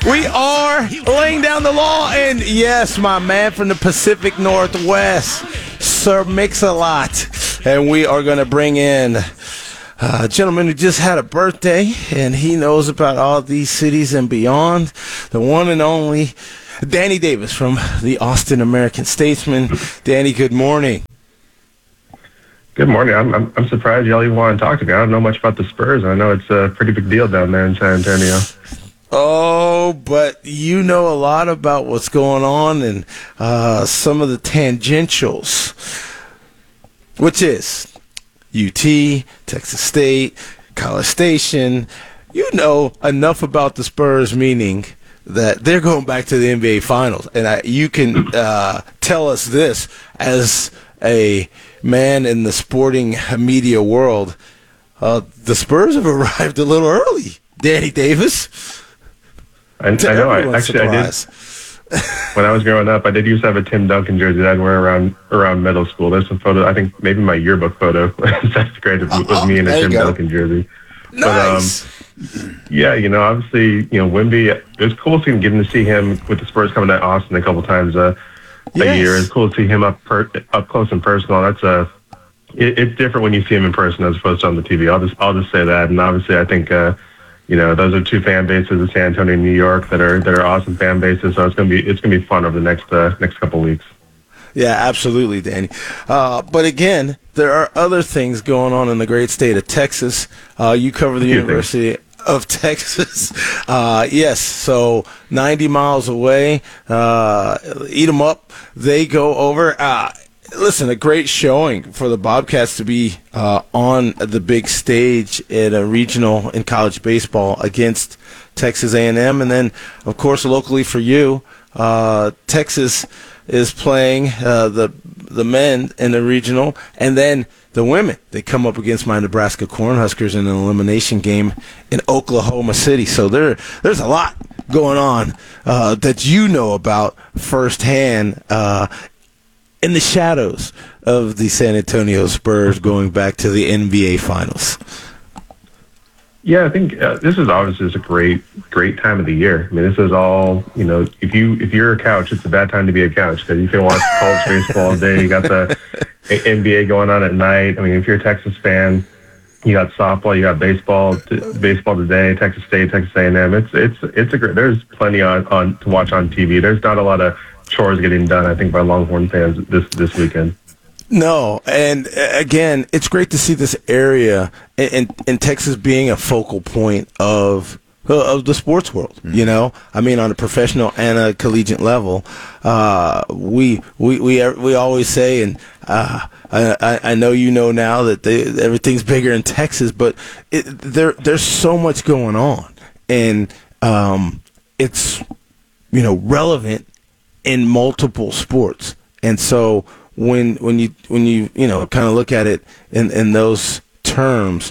We are laying down the law, and yes, my man from the Pacific Northwest, Sir Mix-a-Lot, and we are going to bring in a gentleman who just had a birthday, and he knows about all these cities and beyond, the one and only Danny Davis from the Austin American-Statesman. Danny, good morning. Good morning. I'm surprised y'all even want to talk to me. I don't know much about the Spurs. I know it's a pretty big deal down there in San Antonio. Oh, but you know a lot about what's going on and some of the tangentials, which is UT, Texas State, College Station. You know enough about the Spurs, meaning that they're going back to the NBA Finals. And you can tell us this as a man in the sporting media world. The Spurs have arrived a little early, Danny Davis. I know. I did. When I was growing up, I did used to have a Tim Duncan jersey that I'd wear around middle school. There's some photo. I think maybe my yearbook photo. That's great. It was me in a Tim Duncan jersey. Nice. But yeah, obviously, Wemby. It was cool getting to see him with the Spurs coming to Austin a couple times a year. It's cool to see him up close and personal. That's it's different when you see him in person as opposed to on the TV. I'll just say that. And obviously, I think. Those are two fan bases in San Antonio and New York that are awesome fan bases. So it's gonna be fun over the next couple of weeks. Yeah, absolutely, Danny. But again, there are other things going on in the great state of Texas. You cover the University of Texas. Yes, so 90 miles away. Eat 'em up. They go over. Listen, a great showing for the Bobcats to be on the big stage at a regional in college baseball against Texas A&M. And then, of course, locally for you, Texas is playing the men in the regional. And then the women, they come up against my Nebraska Cornhuskers in an elimination game in Oklahoma City. So there's a lot going on that you know about firsthand in the shadows of the San Antonio Spurs going back to the NBA Finals. Yeah, I think this is obviously just a great time of the year. I mean, this is all, if you're a couch, it's a bad time to be a couch because you can watch college baseball all day. You got the NBA going on at night. I mean, if you're a Texas fan, you got softball, you got baseball today, Texas State, Texas A&M. It's a great. There's plenty on to watch on TV. There's not a lot of chores getting done, I think, by Longhorn fans this weekend. No, and again, it's great to see this area in Texas being a focal point of the sports world. I mean, on a professional and a collegiate level, we always say, and I know now that everything's bigger in Texas, but there's so much going on, and it's relevant in multiple sports. And so when you kind of look at it in those terms,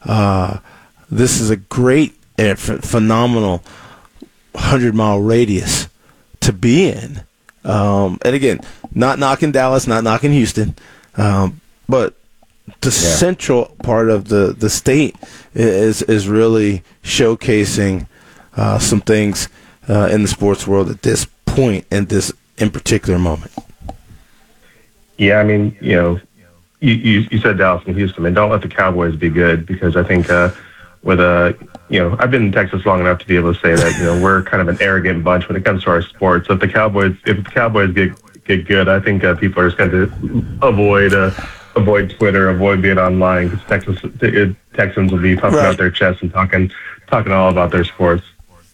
this is a great phenomenal 100-mile radius to be in. And again, not knocking Dallas, not knocking Houston, but the central part of the state is really showcasing some things in the sports world at this point and this in particular moment. Yeah, I mean, you said Dallas and Houston, and don't let the Cowboys be good because I think I've been in Texas long enough to be able to say that we're kind of an arrogant bunch when it comes to our sports. So if the Cowboys get good, I think people are just going to avoid Twitter, avoid being online because Texans will be puffing out their chests and talking all about their sports.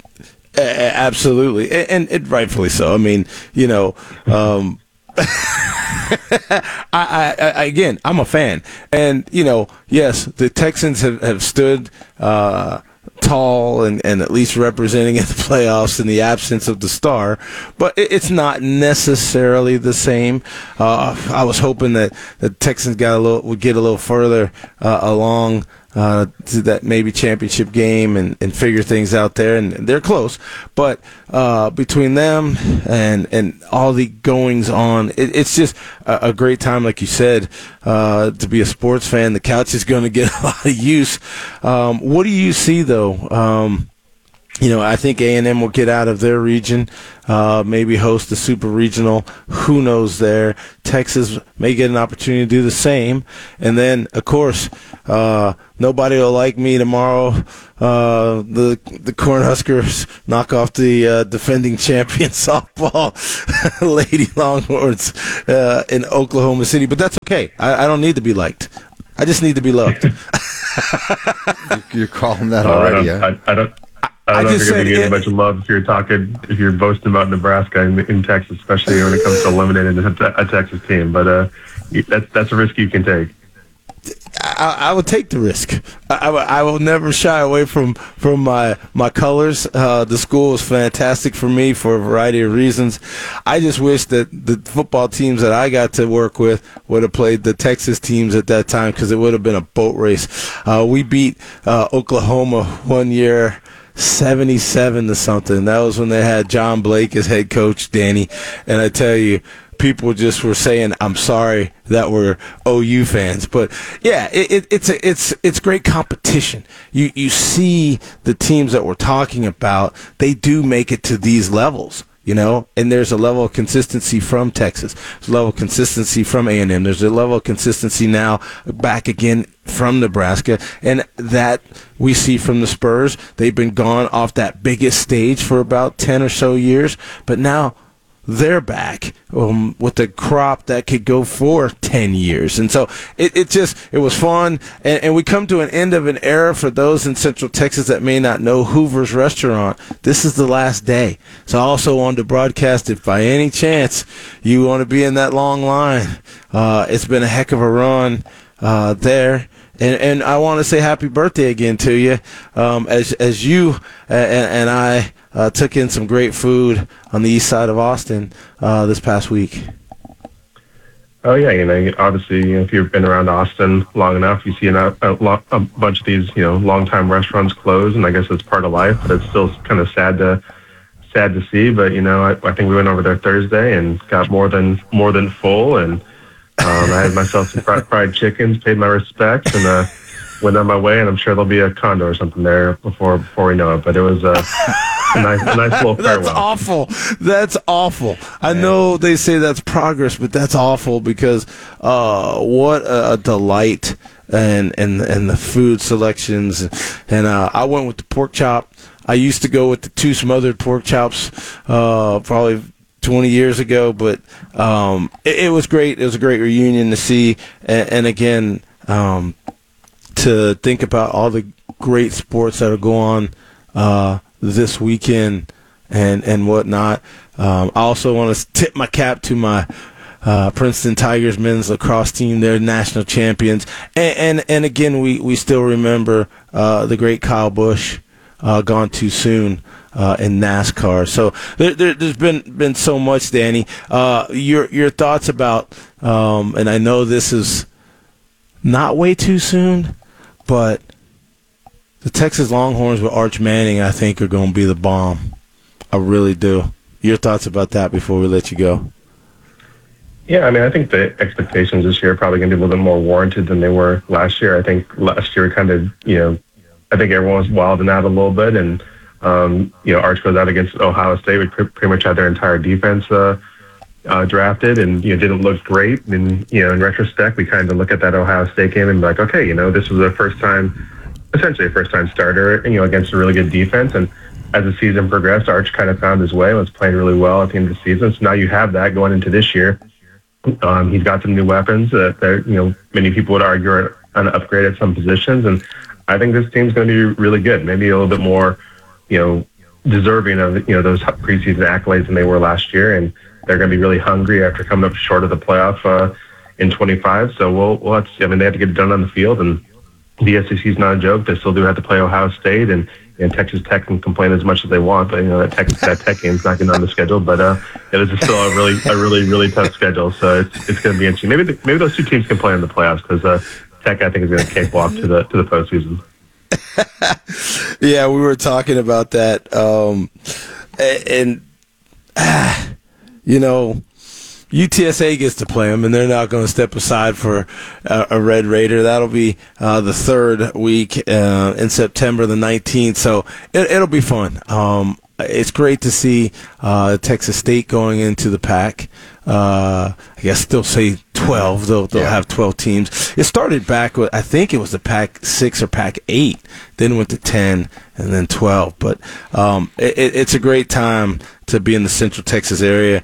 Absolutely, and rightfully so. I mean, again, I'm a fan, and yes, the Texans have stood tall and at least representing in the playoffs in the absence of the star, but it's not necessarily the same. I was hoping that the Texans would get a little further along to that maybe championship game and figure things out there, and they're close. But between them and all the goings on, it's just a great time, like you said, to be a sports fan. The couch is going to get a lot of use. What do you see, though, I think A&M will get out of their region, maybe host the super regional. Who knows there? Texas may get an opportunity to do the same. And then, of course, nobody will like me tomorrow. The Cornhuskers knock off the defending champion softball Lady Longhorns in Oklahoma City. But that's okay. I don't need to be liked. I just need to be loved. You're calling that already, I don't know if you're going to get a bunch of love if you're boasting about Nebraska in Texas, especially when it comes to eliminating a Texas team. But that's a risk you can take. I will take the risk. I will never shy away from my colors. The school was fantastic for me for a variety of reasons. I just wish that the football teams that I got to work with would have played the Texas teams at that time, because it would have been a boat race. We beat Oklahoma one year, 77 to something. That was when they had John Blake as head coach, Danny. And I tell you, people just were saying, "I'm sorry that we're OU fans." But yeah, it's great competition. You see the teams that we're talking about, they do make it to these levels. And there's a level of consistency from Texas. There's a level of consistency from A&M. There's a level of consistency now back again from Nebraska. And that we see from the Spurs. They've been gone off that biggest stage for about 10 or so years. But now they're back with a crop that could go for 10 years. And so it was fun. And we come to an end of an era for those in Central Texas that may not know Hoover's Restaurant. This is the last day. So I also wanted to broadcast, if by any chance you want to be in that long line, it's been a heck of a run there. And I want to say happy birthday again to you, as you and I took in some great food on the east side of Austin this past week. Oh yeah, obviously, if you've been around Austin long enough, you see a bunch of these, long-time restaurants close, and I guess it's part of life. But it's still kind of sad to see. But I think we went over there Thursday and got more than full, and I had myself some fried chickens, paid my respects, and went on my way. And I'm sure there'll be a condo or something there before we know it. But it was a nice little farewell. That's awful. I know they say that's progress, but that's awful, because what a delight, and the food selections. And I went with the pork chop. I used to go with the two smothered pork chops, probably 20 years ago, but it was great. It was a great reunion to see, and again, to think about all the great sports that are going on this weekend and whatnot. I also want to tip my cap to my Princeton Tigers men's lacrosse team. They're national champions, and again, we still remember the great Kyle Busch, gone too soon in NASCAR. So there's been so much, Danny. Your thoughts about, and I know this is not way too soon, but the Texas Longhorns with Arch Manning, I think, are going to be the bomb. I really do. Your thoughts about that before we let you go? Yeah, I think the expectations this year are probably going to be a little bit more warranted than they were last year. I think last year kind of, I think everyone was wilding out a little bit, and Arch goes out against Ohio State. We pretty much had their entire defense drafted, and didn't look great. And in retrospect, we kind of look at that Ohio State game and be like, okay, this was essentially a first-time starter, against a really good defense. And as the season progressed, Arch kind of found his way and was playing really well at the end of the season. So now you have that going into this year. He's got some new weapons that many people would argue are an upgrade at some positions, and I think this team's going to be really good. Maybe a little bit more, deserving of those preseason accolades than they were last year, and they're going to be really hungry after coming up short of the playoff in 25. So we'll have to see. They have to get it done on the field, and the SEC is not a joke. They still do have to play Ohio State, and Texas Tech can complain as much as they want, but that Tech game's not getting on the schedule. But it is still a really tough schedule. So it's going to be interesting. Maybe those two teams can play in the playoffs, because Tech, I think, is going to cakewalk to the postseason. Yeah, we were talking about that, and UTSA gets to play them, and they're not going to step aside for a Red Raider. That'll be the third week in September the 19th, so it'll be fun. It's great to see Texas State going into the Pac. I guess they'll say 12. They'll have 12 teams. It started back with, I think it was the Pac 6 or Pac 8, then went to 10 and then 12. But it's a great time to be in the Central Texas area.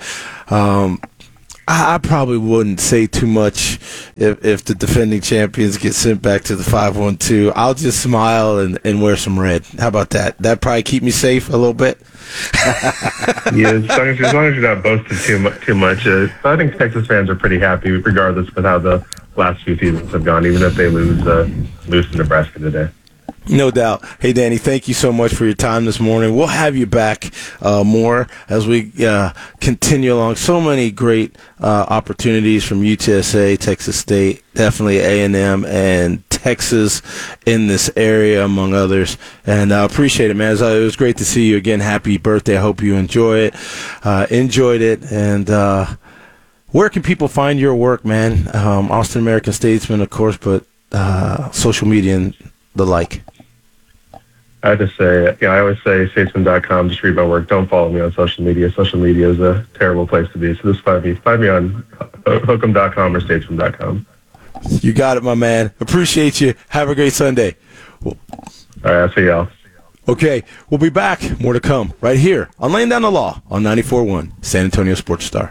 I probably wouldn't say too much if the defending champions get sent back to the 5-1-2. I'll just smile and wear some red. How about that? That'd probably keep me safe a little bit. Yeah, as long as you're not boasting too much. I think Texas fans are pretty happy, regardless of how the last few seasons have gone, even if they lose to Nebraska today. No doubt. Hey, Danny, thank you so much for your time this morning. We'll have you back more as we continue along. So many great opportunities from UTSA, Texas State, definitely A&M, and Texas in this area, among others. And I appreciate it, man. It was great to see you again. Happy birthday. I hope you enjoyed it. And where can people find your work, man? Austin American Statesman, of course, but social media and the like. I just say, I always say statesman.com, just read my work. Don't follow me on social media. Social media is a terrible place to be. So just find me on hookem.com or statesman.com. You got it, my man. Appreciate you. Have a great Sunday. All right, I'll see y'all. Okay, we'll be back. More to come right here on Laying Down the Law on 94.1 San Antonio Sports Star.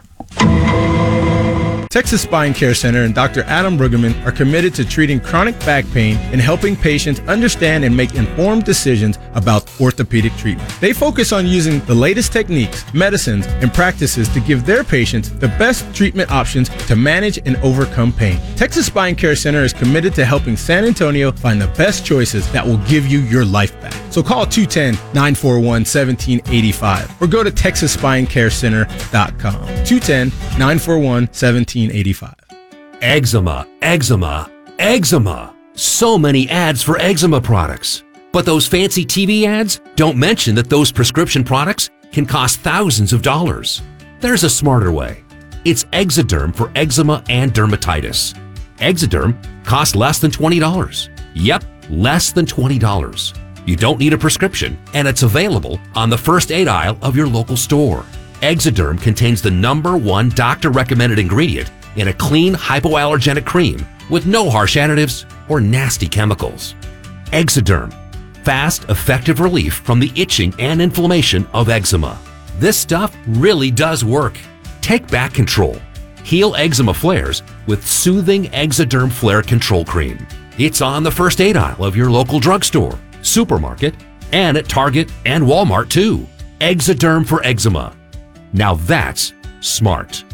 Texas Spine Care Center and Dr. Adam Brueggemann are committed to treating chronic back pain and helping patients understand and make informed decisions about orthopedic treatment. They focus on using the latest techniques, medicines, and practices to give their patients the best treatment options to manage and overcome pain. Texas Spine Care Center is committed to helping San Antonio find the best choices that will give you your life back. So call 210-941-1785 or go to TexasSpineCareCenter.com. 210-941-1785. Eczema, eczema, eczema. So many ads for eczema products. But those fancy TV ads don't mention that those prescription products can cost thousands of dollars. There's a smarter way. It's Exoderm for eczema and dermatitis. Exoderm costs less than $20. Yep, less than $20. You don't need a prescription, and it's available on the first aid aisle of your local store. Exoderm contains the #1 doctor-recommended ingredient in a clean hypoallergenic cream with no harsh additives or nasty chemicals. Exoderm, fast, effective relief from the itching and inflammation of eczema. This stuff really does work. Take back control. Heal eczema flares with soothing Exoderm Flare Control Cream. It's on the first aid aisle of your local drugstore, supermarket, and at Target and Walmart too. Exoderm for eczema. Now that's smart.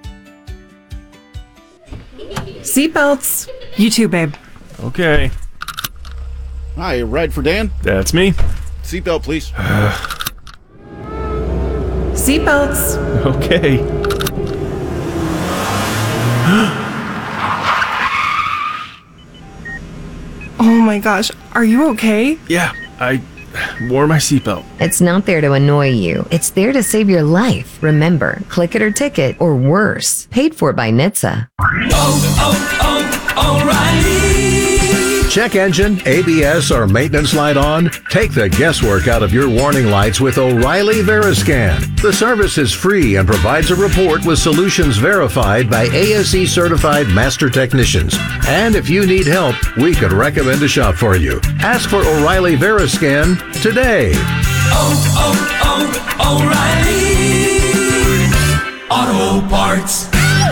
Seatbelts. You too, babe. Okay. Hi, ride for Dan? That's me. Seatbelt, please. Seatbelts. Okay. Oh my gosh, are you okay? Yeah, I wore my seatbelt. It's not there to annoy you. It's there to save your life. Remember, click it or ticket, or worse. Paid for by NHTSA. O'Reilly. Check engine, ABS, or maintenance light on? Take the guesswork out of your warning lights with O'Reilly Veriscan. The service is free and provides a report with solutions verified by ASE certified master technicians. And if you need help, we could recommend a shop for you. Ask for O'Reilly Veriscan today. O'Reilly Auto Parts.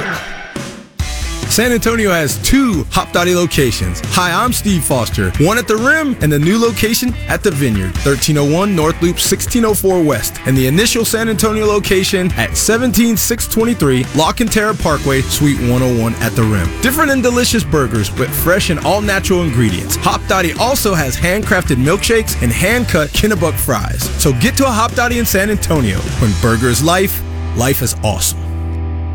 San Antonio has 2 Hop Dottie locations. Hi, I'm Steve Foster. One at the Rim and the new location at the Vineyard, 1301 North Loop 1604 West, and the initial San Antonio location at 17623 La Cantera Parkway, Suite 101 at the Rim. Different and delicious burgers with fresh and all-natural ingredients. Hop Dottie also has handcrafted milkshakes and hand-cut Kennebuck fries. So get to a Hop Dottie in San Antonio. When burger is life, life is awesome.